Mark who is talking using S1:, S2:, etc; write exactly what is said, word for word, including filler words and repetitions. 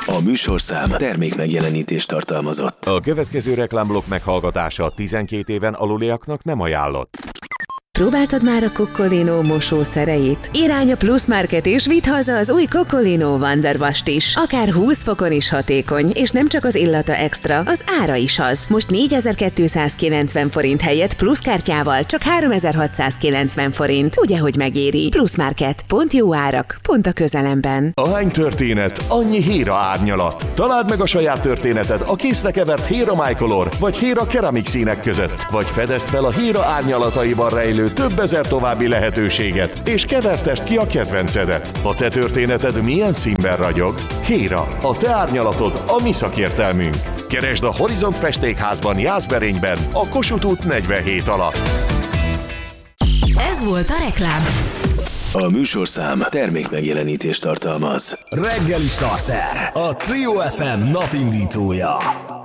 S1: A műsorszám termék megjelenítést tartalmazott.
S2: A következő reklámblokk meghallgatása tizenkét éven aluliaknak nem ajánlott.
S3: Próbáltad már a Coccolino mosószereit? Irány a Plus Market és vidd haza az új Coccolino Wonder Wash-t is. Akár húsz fokon is hatékony, és nem csak az illata extra, az ára is az. Most négyezer-kétszázkilencven forint helyett pluszkártyával csak háromezer-hatszázkilencven forint. Ugye, hogy megéri? Plus Market. Pont jó árak, pont a közelemben.
S4: Ahány történet, annyi Héra árnyalat. Találd meg a saját történeted a készre kevert Héra MyColor vagy Héra Keramik színek között, vagy fedezd fel a Héra árnyalataiban rejlő több ezer további lehetőséget, és kevertest ki a kedvencedet. A te történeted milyen színben ragyog? Héra, a te árnyalatod, a mi szakértelmünk. Keresd a Horizont Festékházban, Jászberényben, a Kossuth út negyvenhét alatt.
S3: Ez volt a reklám.
S1: A műsorszám termék megjelenítést tartalmaz.
S5: Reggeli Starter, a Trio ef em napindítója.